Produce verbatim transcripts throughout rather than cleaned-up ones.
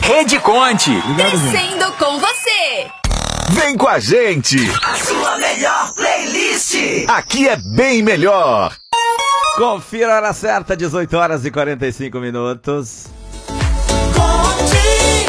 Rede Conte. Descendo com você. Vem com a gente. A sua melhor playlist. Aqui é bem melhor. Confira a hora certa, dezoito horas e quarenta e cinco minutos. Conte,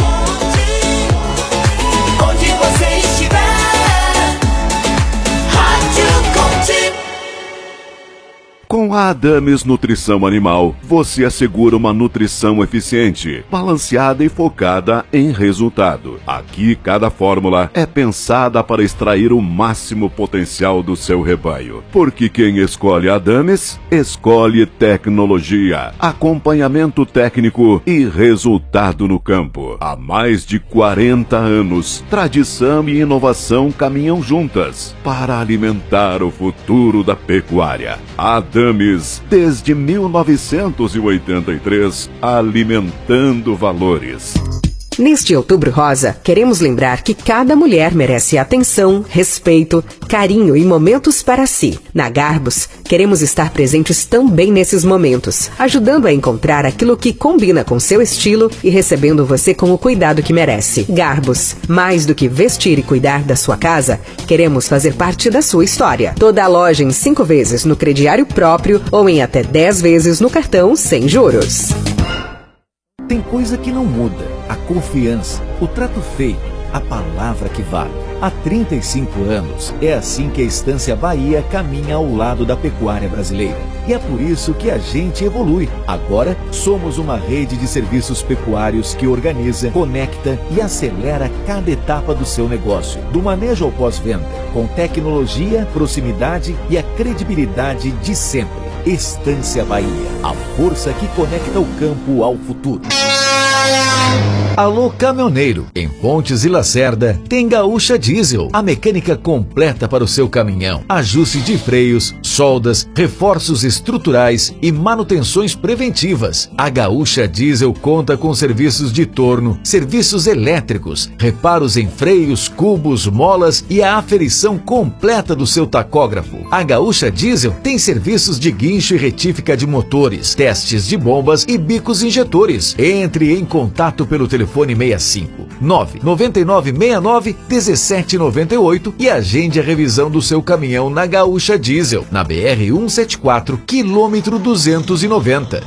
onde você estiver. Rádio Conte. Com a Adames Nutrição Animal, você assegura uma nutrição eficiente, balanceada e focada em resultado. Aqui, cada fórmula é pensada para extrair o máximo potencial do seu rebanho. Porque quem escolhe a Adames, escolhe tecnologia, acompanhamento técnico e resultado no campo. Há mais de quarenta anos, tradição e inovação caminham juntas para alimentar o futuro da pecuária. A Adames, desde mil novecentos e oitenta e três, alimentando valores. Neste Outubro Rosa, queremos lembrar que cada mulher merece atenção, respeito, carinho e momentos para si. Na Garbus, queremos estar presentes também nesses momentos, ajudando a encontrar aquilo que combina com seu estilo e recebendo você com o cuidado que merece. Garbus, mais do que vestir e cuidar da sua casa, queremos fazer parte da sua história. Toda a loja em cinco vezes no crediário próprio ou em até dez vezes no cartão sem juros. Tem coisa que não muda: a confiança, o trato feito, a palavra que vale. Há trinta e cinco anos, é assim que a Estância Bahia caminha ao lado da pecuária brasileira. E é por isso que a gente evolui. Agora, somos uma rede de serviços pecuários que organiza, conecta e acelera cada etapa do seu negócio. Do manejo ao pós-venda, com tecnologia, proximidade e a credibilidade de sempre. Estância Bahia, a força que conecta o campo ao futuro. Alô caminhoneiro, em Pontes e Lacerda tem Gaúcha Diesel, a mecânica completa para o seu caminhão. Ajuste de freios, soldas, reforços estruturais e manutenções preventivas. A Gaúcha Diesel conta com serviços de torno, serviços elétricos, reparos em freios, cubos, molas e a aferição completa do seu tacógrafo. A Gaúcha Diesel tem serviços de guincho e retífica de motores, testes de bombas e bicos injetores. Entre em contato pelo telefone sessenta e cinco, nove nove nove seis nove um sete nove oito e agende a revisão do seu caminhão na Gaúcha Diesel, na B R cento e setenta e quatro, quilômetro duzentos e noventa.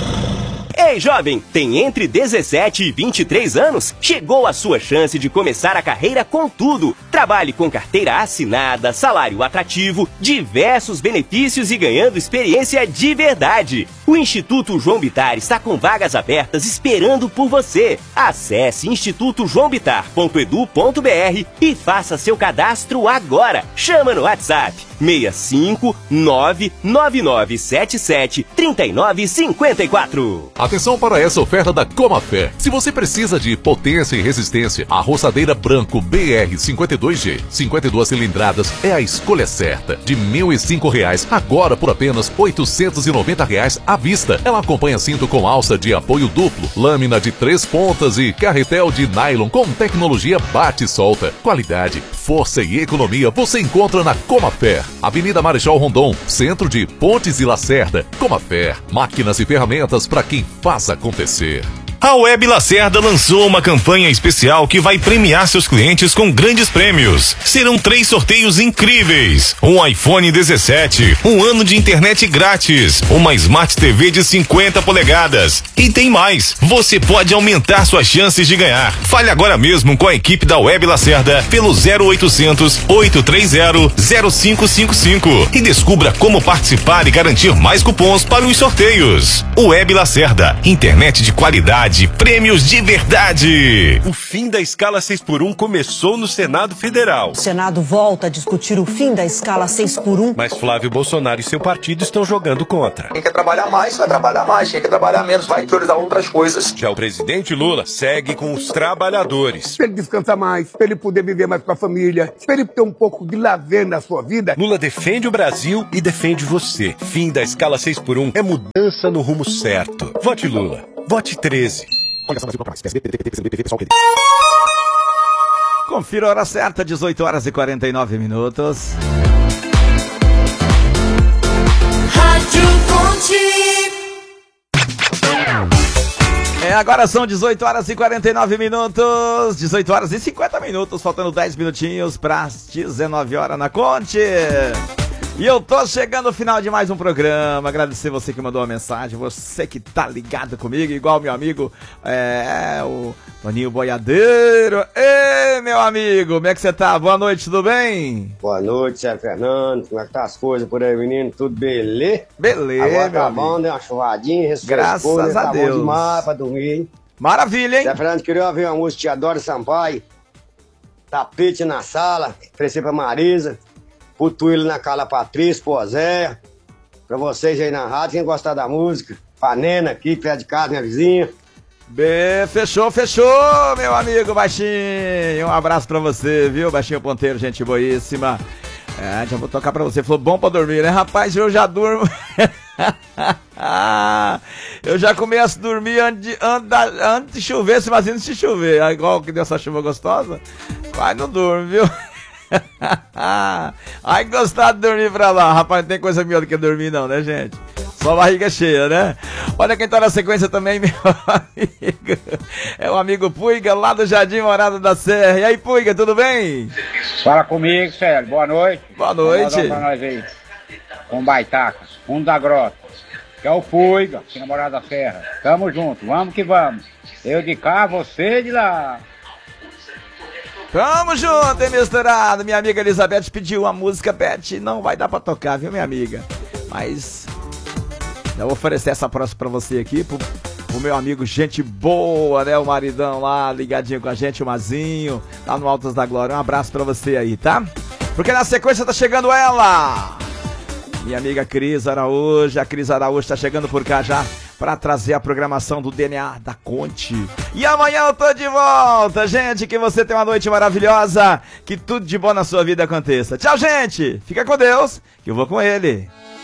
Ei, jovem, tem entre dezessete e vinte e três anos? Chegou a sua chance de começar a carreira com tudo. Trabalhe com carteira assinada, salário atrativo, diversos benefícios e ganhando experiência de verdade. O Instituto João Bittar está com vagas abertas esperando por você. Acesse instituto joão bittar ponto edu ponto br e faça seu cadastro agora. Chama no WhatsApp seis cinco nove nove nove sete sete três nove cinco quatro. Atenção para essa oferta da Comafé. Se você precisa de potência e resistência, a roçadeira branco B R cinquenta e dois G, cinquenta e duas cilindradas, é a escolha certa. De mil e cinco reais, agora por apenas oitocentos e noventa reais à vista. Ela acompanha cinto com alça de apoio duplo, lâmina de três pontas e carretel de nylon com tecnologia bate e solta. Qualidade, força e economia você encontra na Comafé. Avenida Marechal Rondon, centro de Pontes e Lacerda. Comafé, máquinas e ferramentas para quem faz acontecer. A Web Lacerda lançou uma campanha especial que vai premiar seus clientes com grandes prêmios. Serão três sorteios incríveis: um iPhone dezessete, um ano de internet grátis, uma Smart T V de cinquenta polegadas. E tem mais, você pode aumentar suas chances de ganhar. Fale agora mesmo com a equipe da Web Lacerda pelo zero oitocentos, oito três zero, zero cinco cinco cinco e descubra como participar e garantir mais cupons para os sorteios. Web Lacerda, internet de qualidade, prêmios de verdade. O fim da escala seis por um começou no Senado Federal. O Senado volta a discutir o fim da escala seis por um. Mas Flávio Bolsonaro e seu partido estão jogando contra. Quem quer trabalhar mais, vai trabalhar mais. Quem quer trabalhar menos, vai priorizar outras coisas. Já o presidente Lula segue com os trabalhadores. Para ele descansar mais, para ele poder viver mais com a família, para ele ter um pouco de lazer na sua vida. Lula defende o Brasil e defende você. Fim da escala seis por um é mudança no rumo certo. Vote Lula. Vote treze. Confira a hora certa, dezoito horas e quarenta e nove minutos. Rádio Conte. É, agora são dezoito horas e quarenta e nove minutos, dezoito horas e cinquenta minutos, faltando dez minutinhos para as dezenove horas na Conte. E eu tô chegando ao final de mais um programa. Agradecer você que mandou uma mensagem, você que tá ligado comigo, igual meu amigo, é, o Toninho Boiadeiro. Ei, meu amigo, como é que você tá? Boa noite, tudo bem? Boa noite, Sérgio Fernando. Como é que tá as coisas por aí, menino? Tudo beleza? Beleza, agora meu tá amigo. bom, deu uma chuvadinha, resfriou. Graças a tá Deus. Bom demais pra dormir. Maravilha, hein? Sérgio Fernando, queria ouvir uma música de Adoro Sampaio. Tapete na sala, oferecer pra Marisa. Pro Tuílio na Carla Patrícia, pro Zé. Pra vocês aí na rádio, quem gostar da música. Pra Nena aqui, perto de casa, minha vizinha. Be, fechou, fechou, meu amigo Baixinho. Um abraço pra você, viu, Baixinho Ponteiro, gente boíssima. É, já vou tocar pra você. Falou bom pra dormir, né, rapaz? Eu já durmo. Eu já começo a dormir antes de, antes, antes de chover, se imagina se chover. É igual que deu essa chuva gostosa. Vai, não durmo, viu? Ai, gostar de dormir pra lá. Rapaz, não tem coisa melhor do que dormir não, né, gente? Só barriga cheia, né? Olha quem tá na sequência também, meu amigo. É o amigo Puiga, lá do Jardim Morada da Serra. E aí, Puiga, tudo bem? Fala comigo, Sérgio. Boa noite. Boa noite. Vamos pra nós aí. Com Baitaca, fundo da grota. Que é o Puiga, aqui na Morada da Serra. Tamo junto, vamos que vamos. Eu de cá, você de lá. Tamo junto, hein, misturado. Minha amiga Elizabeth pediu uma música, Beth. Não vai dar pra tocar, viu, minha amiga? Mas eu vou oferecer essa próxima pra você aqui, pro, pro meu amigo gente boa, né? O maridão lá, ligadinho com a gente, o Mazinho, lá no Altos da Glória. Um abraço pra você aí, tá? Porque na sequência tá chegando ela, minha amiga Cris Araújo. A Cris Araújo tá chegando por cá já pra trazer a programação do D N A da Conte. E amanhã eu tô de volta, gente. Que você tenha uma noite maravilhosa. Que tudo de bom na sua vida aconteça. Tchau, gente. Fica com Deus, que eu vou com ele.